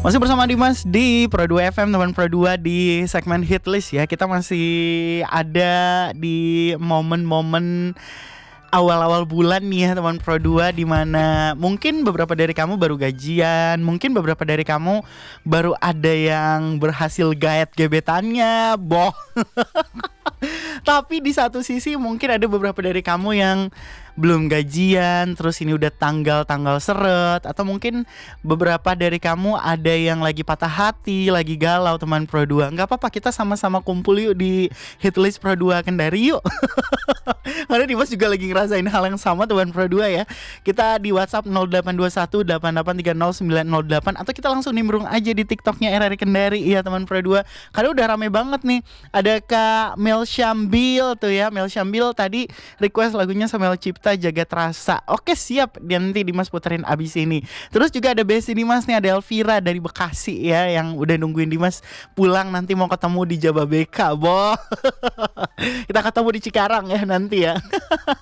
Masih bersama Dimas di Pro 2 FM, teman Pro 2 di segmen hit list ya. Kita masih ada di momen-momen awal-awal bulan nih ya teman Pro 2, di mana mungkin beberapa dari kamu baru gajian, mungkin beberapa dari kamu baru ada yang berhasil gaet gebetannya, boh. Tapi di satu sisi mungkin ada beberapa dari kamu yang belum gajian, terus ini udah tanggal-tanggal seret. Atau mungkin beberapa dari kamu ada yang lagi patah hati, lagi galau teman Pro 2. Gak apa-apa, kita sama-sama kumpul yuk di Hitlist Pro 2 Kendari yuk. Karena Dimas juga lagi ngerasain hal yang sama teman Pro 2 ya. Kita di WhatsApp 082188300908, atau kita langsung nimbrung aja di TikToknya RRI Kendari ya teman Pro 2. Karena udah rame banget nih. Ada Kak Mel Syambil tuh ya. Mel Syambil tadi request lagunya Samuel Cipta, Jagat Rasa. Oke siap, nanti Dimas puterin abis ini. Terus juga ada Besti Dimas nih, ada Elvira dari Bekasi ya, yang udah nungguin Dimas pulang, nanti mau ketemu di Jababeka, boh. Kita ketemu di Cikarang ya nanti ya.